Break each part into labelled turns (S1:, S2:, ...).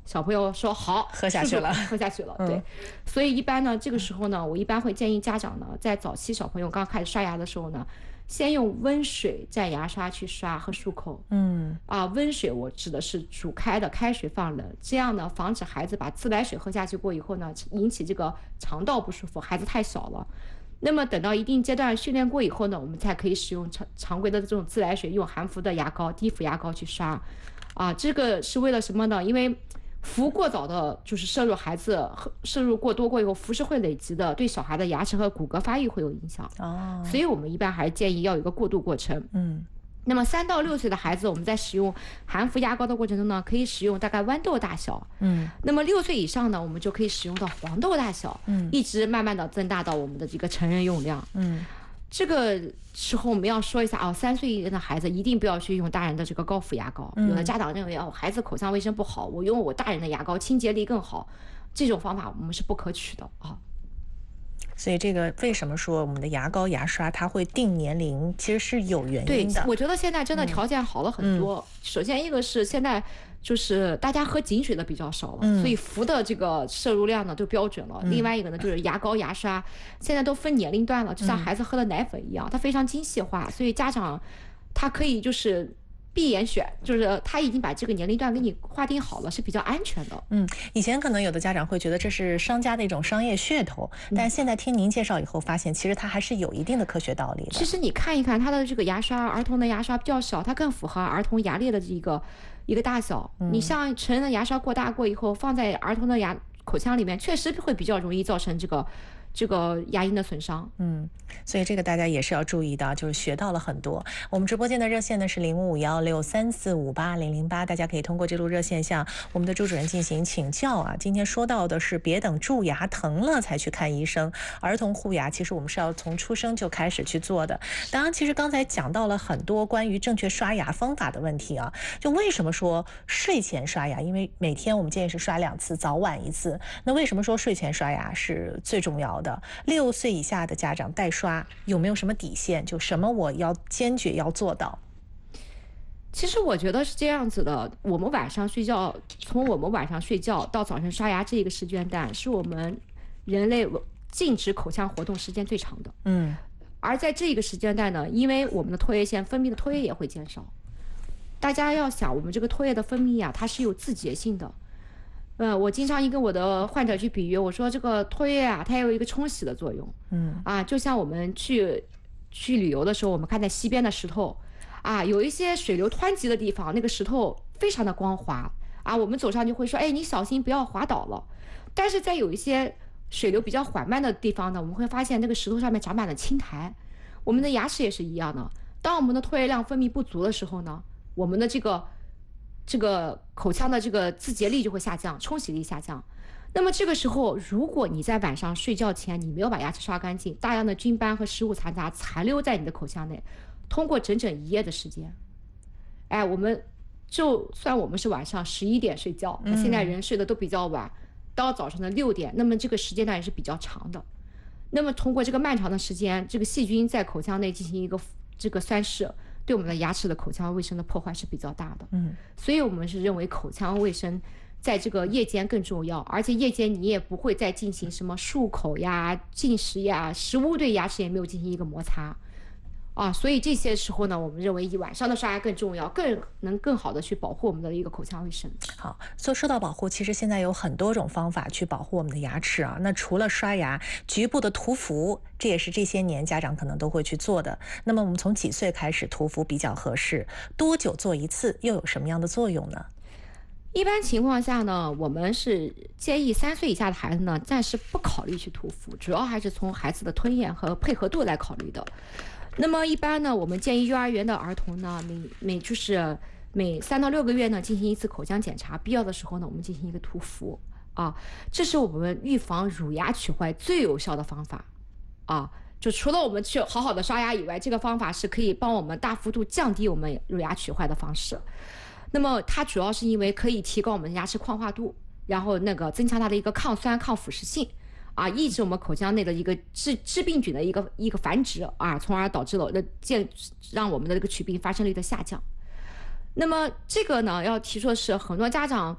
S1: 小朋友说好，
S2: 喝下去了，
S1: 喝下去了。对，所以一般呢，这个时候呢，我一般会建议家长呢，在早期小朋友刚开始刷牙的时候呢，先用温水蘸牙刷去刷和漱口。温水我指的是煮开的，开水放冷，这样呢，防止孩子把自来水喝下去过以后呢，引起这个肠道不舒服。孩子太小了。那么等到一定阶段训练过以后呢，我们才可以使用常规的这种自来水，用含氟的牙膏、低氟牙膏去刷。这个是为了什么呢？因为氟过早的就是摄入孩子摄入过多过以后，氟是会累积的，对小孩的牙齿和骨骼发育会有影响。所以我们一般还是建议要有一个过渡过程。那么3到6岁的孩子，我们在使用含氟牙膏的过程中呢，可以使用大概豌豆大小。那么6岁以上呢，我们就可以使用到黄豆大小。一直慢慢的增大到我们的这个成人用量。这个时候我们要说一下3岁以内的孩子一定不要去用大人的这个高氟牙膏。有的家长认为孩子口腔卫生不好，我用我大人的牙膏清洁力更好，这种方法我们是不可取的
S2: 所以这个为什么说我们的牙膏牙刷它会定年龄，其实是有原因的。
S1: 对，我觉得现在真的条件好了很多。首先一个是现在就是大家喝井水的比较少了，所以氟的这个摄入量呢都标准了。另外一个呢就是牙膏牙刷现在都分年龄段了，就像孩子喝的奶粉一样，它非常精细化，所以家长他可以就是闭眼选，就是他已经把这个年龄段给你划定好了，是比较安全的。
S2: 以前可能有的家长会觉得这是商家的一种商业噱头，但现在听您介绍以后发现，其实它还是有一定的科学道理的。
S1: 其实你看一看它的这个牙刷，儿童的牙刷比较小，它更符合儿童牙列的一个大小。你像成人的牙刷过大过以后，放在儿童的口腔里面，确实会比较容易造成这个牙龈的损伤。
S2: 所以这个大家也是要注意的，就是学到了很多。我们直播间的热线呢是055163458008，大家可以通过这路热线向我们的朱主任进行请教今天说到的是别等蛀牙疼了才去看医生，儿童护牙其实我们是要从出生就开始去做的。当然其实刚才讲到了很多关于正确刷牙方法的问题就为什么说睡前刷牙，因为每天我们建议是刷2次，早晚1次，那为什么说睡前刷牙是最重要的？6岁以下的家长代刷有没有什么底线？就什么我要坚决要做到？
S1: 其实我觉得是这样子的，我们晚上睡觉，从我们晚上睡觉到早晨刷牙这个时间段，是我们人类静止口腔活动时间最长的。而在这个时间段呢，因为我们的唾液腺分泌的唾液也会减少。大家要想，我们这个唾液的分泌它是有自洁性的。我经常跟我的患者去比喻，我说这个唾液它有一个冲洗的作用。就像我们去旅游的时候，我们看在溪边的石头有一些水流湍急的地方，那个石头非常的光滑我们走上就会说，你小心不要滑倒了。但是在有一些水流比较缓慢的地方呢，我们会发现这个石头上面长满了青苔。我们的牙齿也是一样的，当我们的唾液量分泌不足的时候呢，我们的这个口腔的这个自洁力就会下降，冲洗力下降。那么这个时候，如果你在晚上睡觉前你没有把牙齿刷干净，大量的菌斑和食物残渣残留在你的口腔内，通过整整1夜的时间，我们就算我们是晚上11点睡觉，现在人睡得都比较晚，到早上的6点，那么这个时间段也是比较长的。那么通过这个漫长的时间，这个细菌在口腔内进行一个这个酸蚀，对我们的牙齿的口腔卫生的破坏是比较大的。所以我们是认为口腔卫生在这个夜间更重要，而且夜间你也不会再进行什么漱口进食食物对牙齿也没有进行一个摩擦所以这些时候呢，我们认为晚上的刷牙更重要，更好的去保护我们的一个口腔卫生。
S2: 好，所以说到保护，其实现在有很多种方法去保护我们的牙齿那除了刷牙，局部的涂氟，这也是这些年家长可能都会去做的。那么我们从几岁开始涂氟比较合适？多久做1次？又有什么样的作用呢？
S1: 一般情况下呢，我们是建议3岁以下的孩子呢，暂时不考虑去涂氟，主要还是从孩子的吞咽和配合度来考虑的。那么一般呢，我们建议幼儿园的儿童呢，每3到6个月呢进行1次口腔检查，必要的时候呢，我们进行一个涂氟这是我们预防乳牙龋坏最有效的方法就除了我们去好好的刷牙以外，这个方法是可以帮我们大幅度降低我们乳牙龋坏的方式。那么它主要是因为可以提高我们牙齿矿化度，然后增强它的一个抗酸抗腐蚀性抑制我们口腔内的一个致病菌的一个繁殖从而导致了让我们的这个龋病发生率的下降。那么这个呢，要提出的是，很多家长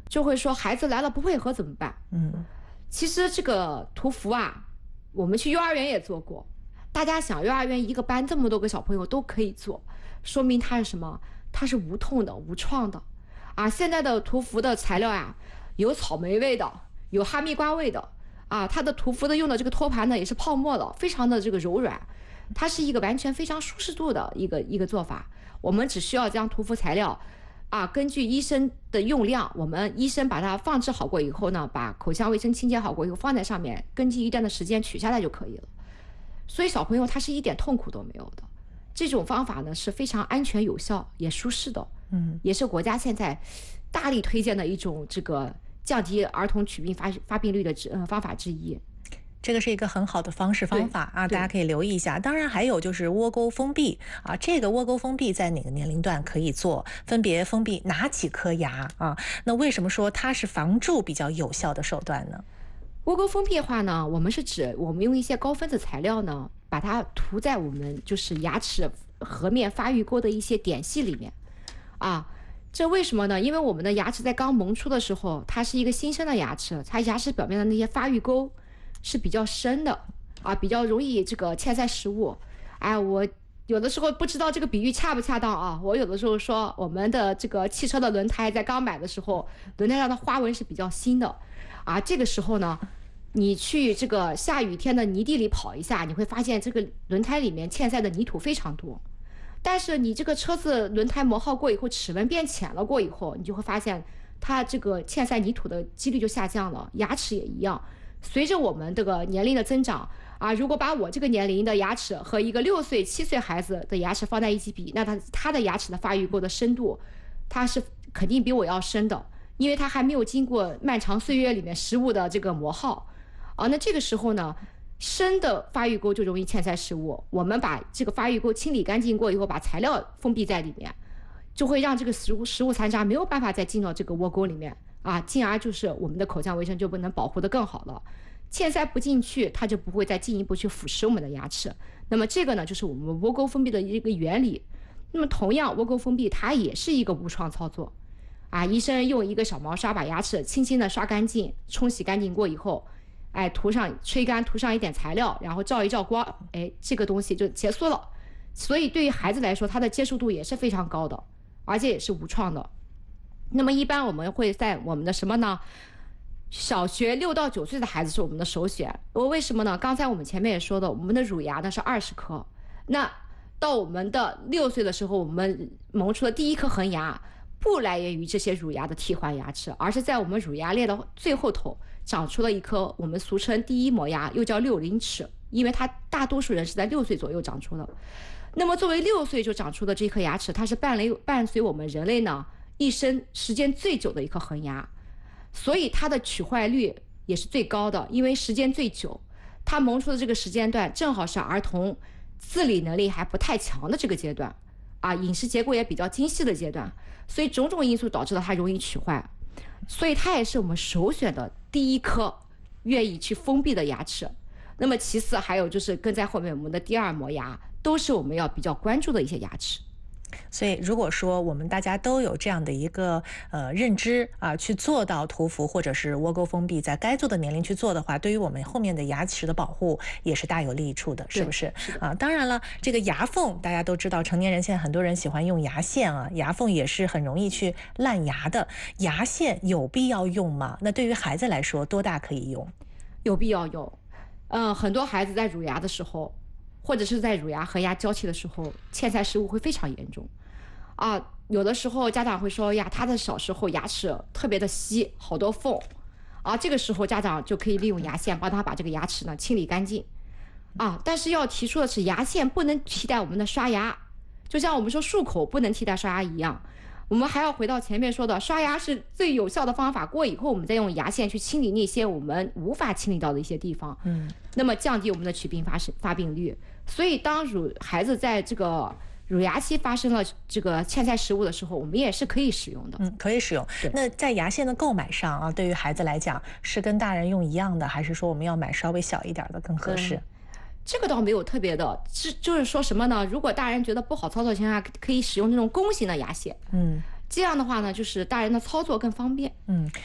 S1: 就会说孩子来了不配合怎么办？其实这个涂氟啊，我们去幼儿园也做过。大家想，幼儿园一个班这么多个小朋友都可以做，说明它是什么？它是无痛的、无创的。啊，现在的涂氟的材料呀，有草莓味的，有哈密瓜味的。啊，它的涂氟的用的这个托盘呢，也是泡沫的，非常的这个柔软。它是一个完全非常舒适度的一个做法。我们只需要将涂氟材料，根据医生的用量，我们医生把它放置好过以后呢，把口腔卫生清洁好过以后放在上面，根据一段的时间取下来就可以了。所以小朋友他是一点痛苦都没有的。这种方法呢是非常安全有效也舒适的，也是国家现在大力推荐的一种这个降低儿童龋病发病率的方法之一。
S2: 这个是一个很好的方法啊，大家可以留意一下。当然还有就是窝沟封闭啊，这个窝沟封闭在哪个年龄段可以做？分别封闭哪几颗牙啊？那为什么说它是防蛀比较有效的手段呢？
S1: 窝沟封闭的话呢，我们是指我们用一些高分子材料呢，把它涂在我们就是牙齿颌面发育沟的一些点隙里面啊。这为什么呢？因为我们的牙齿在刚萌出的时候，它是一个新生的牙齿，它牙齿表面的那些发育沟是比较深的啊，比较容易这个嵌塞食物。我有的时候不知道这个比喻恰不恰当啊。我有的时候说，我们的这个汽车的轮胎在刚买的时候，轮胎上的花纹是比较新的啊。这个时候呢，你去这个下雨天的泥地里跑一下，你会发现这个轮胎里面嵌塞的泥土非常多。但是你这个车子轮胎磨耗过以后，齿纹变浅了过以后，你就会发现它这个嵌塞泥土的几率就下降了。牙齿也一样。随着我们这个年龄的增长如果把我这个年龄的牙齿和一个6岁、7岁孩子的牙齿放在一起比，那他的牙齿的发育沟的深度，它是肯定比我要深的，因为它还没有经过漫长岁月里面食物的这个磨耗那这个时候呢，深的发育沟就容易嵌塞食物。我们把这个发育沟清理干净过以后，把材料封闭在里面，就会让这个食物残渣没有办法再进到这个窝沟里面进而就是我们的口腔卫生就不能保护得更好了。嵌塞不进去，它就不会再进一步去腐蚀我们的牙齿。那么这个呢，就是我们窝沟封闭的一个原理。那么同样，窝沟封闭它也是一个无创操作医生用一个小毛刷把牙齿轻轻的刷干净，冲洗干净过以后，吹干，涂上一点材料，然后照一照光，这个东西就结束了。所以对于孩子来说，它的接受度也是非常高的，而且也是无创的。那么一般我们会在我们的什么呢？小学6到9岁的孩子是我们的首选。为什么呢？刚才我们前面也说的，我们的乳牙呢是20颗，那到我们的6岁的时候，我们萌出的第一颗恒牙不来源于这些乳牙的替换牙齿，而是在我们乳牙链的最后头长出了一颗我们俗称第一磨牙，又叫6龄齿，因为它大多数人是在6岁左右长出的。那么作为6岁就长出的这颗牙齿，它是伴随我们人类呢一生时间最久的一颗恒牙，所以它的取坏率也是最高的，因为时间最久。它萌出的这个时间段正好是儿童自理能力还不太强的这个阶段饮食结构也比较精细的阶段，所以种种因素导致了它容易取坏，所以它也是我们首选的第一颗愿意去封闭的牙齿。那么其次还有就是跟在后面我们的第2磨牙，都是我们要比较关注的一些牙齿。
S2: 所以如果说我们大家都有这样的一个认知去做到涂氟或者是窝沟封闭，在该做的年龄去做的话，对于我们后面的牙齿的保护也是大有利处的，是不是当然了，这个牙缝大家都知道，成年人现在很多人喜欢用牙线牙缝也是很容易去烂牙的。牙线有必要用吗？那对于孩子来说，多大可以用？
S1: 有必要用。很多孩子在乳牙的时候，或者是在乳牙和牙交替的时候，嵌塞食物会非常严重有的时候家长会说呀，他的小时候牙齿特别的稀，好多缝这个时候家长就可以利用牙线帮他把这个牙齿呢清理干净但是要提出的是，牙线不能替代我们的刷牙，就像我们说漱口不能替代刷牙一样，我们还要回到前面说的，刷牙是最有效的方法，过以后我们再用牙线去清理那些我们无法清理到的一些地方那么降低我们的龋病发病率。所以当孩子在这个乳牙期发生了这个嵌塞食物的时候，我们也是可以使用的
S2: 可以使用。那在牙线的购买上对于孩子来讲是跟大人用一样的，还是说我们要买稍微小一点的更合适？
S1: 这个倒没有特别的，就是说什么呢？如果大人觉得不好操作情况下，可以使用那种弓形的牙线这样的话呢，就是大人的操作更方便。
S2: 嗯，